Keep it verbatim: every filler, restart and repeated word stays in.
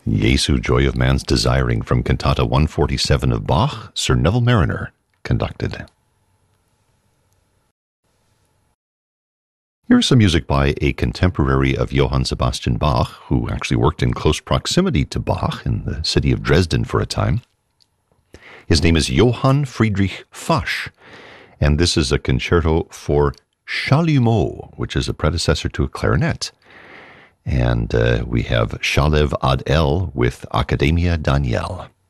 Jesu, Joy of Man's Desiring from Cantata one forty-seven of Bach, Sir Neville Mariner conducted. Here's some music by a contemporary of Johann Sebastian Bach, who actually worked in close proximity to Bach in the city of Dresden for a time. His name is Johann Friedrich Fasch, and this is a concerto for chalumeau, which is a predecessor to a clarinet. And uh, we have Shalev Ad El with Academia Daniel.